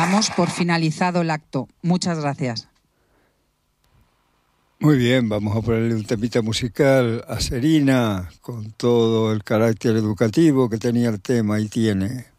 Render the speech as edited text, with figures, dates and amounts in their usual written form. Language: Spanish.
damos por finalizado el acto. Muchas gracias. Muy bien, vamos a ponerle un temita musical a Serina con todo el carácter educativo que tenía el tema y tiene.